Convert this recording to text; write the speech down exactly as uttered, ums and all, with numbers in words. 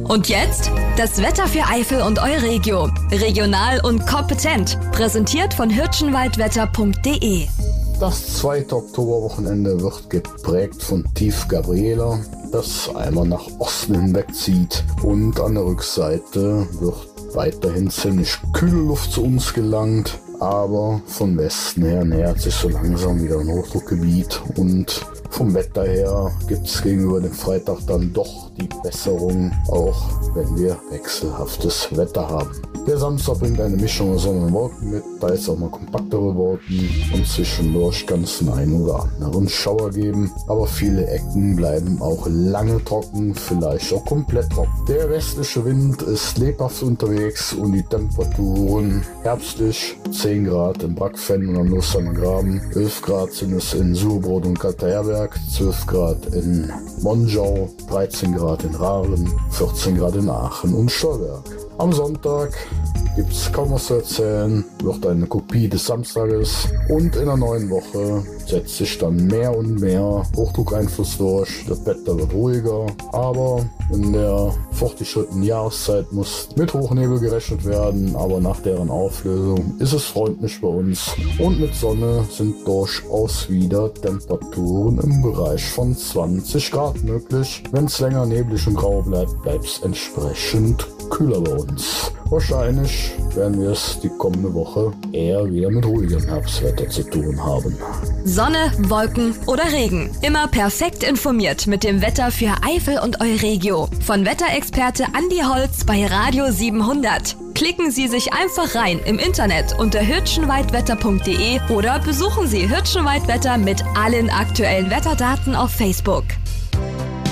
Und jetzt das Wetter für Eifel und Euregio. Regional und kompetent. Präsentiert von hirschenwaldwetter punkt de. Das zweite Oktoberwochenende wird geprägt von Tief Gabriela, das einmal nach Osten hinwegzieht, und an der Rückseite wird weiterhin ziemlich kühle Luft zu uns gelangt, aber von Westen her nähert sich so langsam wieder ein Hochdruckgebiet, und vom Wetter her gibt es gegenüber dem Freitag dann doch die Besserung, auch wenn wir wechselhaftes Wetter haben. Der Samstag bringt eine Mischung aus Sonne und Wolken mit, da ist auch mal kompaktere Wolken und zwischendurch kann es den einen oder anderen Schauer geben, aber viele Ecken bleiben auch lange trocken, vielleicht auch komplett trocken. Der westliche Wind ist lebhaft unterwegs und die Temperaturen herbstlich, zehn Grad in Brackfenn und am Lustamer Graben, elf Grad sind es in Surbrot und Kalterberg, zwölf Grad in Monschau, dreizehn Grad in Rahren, vierzehn Grad in Aachen und Stolberg. Am Sonntag gibt es kaum was zu erzählen, wird eine Kopie des Samstages, und in der neuen Woche setzt sich dann mehr und mehr Hochdruckeinfluss durch. Das Wetter wird ruhiger, aber in der fortgeschrittenen Jahreszeit muss mit Hochnebel gerechnet werden, aber nach deren Auflösung ist es freundlich bei uns und mit Sonne sind durchaus wieder Temperaturen im Bereich von zwanzig Grad möglich. Wenn es länger neblig und grau bleibt, bleibt es entsprechend kühler bei uns. Wahrscheinlich werden wir es die kommende Woche eher wieder mit ruhigem Herbstwetter zu tun haben. Sonne, Wolken oder Regen. Immer perfekt informiert mit dem Wetter für Eifel und Euregio. Von Wetterexperte Andi Holz bei Radio siebenhundert. Klicken Sie sich einfach rein im Internet unter hirschenwaldwetter punkt de oder besuchen Sie Hirschenwaldwetter mit allen aktuellen Wetterdaten auf Facebook.